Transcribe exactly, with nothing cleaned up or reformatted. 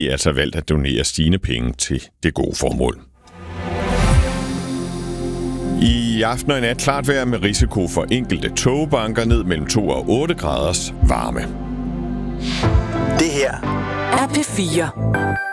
altså valgt at donere sine penge til det gode formål. I aften og i nat klart vejr med risiko for enkelte tågebanker ned mellem to og otte graders varme. Det her er P fire.